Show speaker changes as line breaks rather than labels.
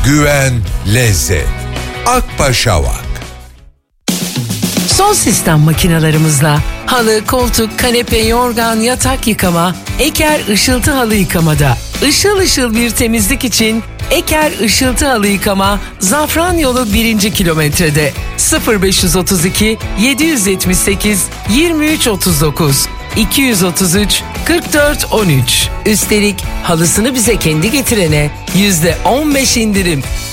güven, lezzet. Akbaşavak.
Son sistem makinalarımızla halı, koltuk, kanepe, yorgan, yatak yıkama, Eker Işıltı Halı Yıkamada. Işıl ışıl bir temizlik için Eker Işıltı Halı Yıkama, Zafranyolu 1. kilometrede. 0532 778 2339 233 4413. Üstelik halısını bize kendi getirene %15 indirim.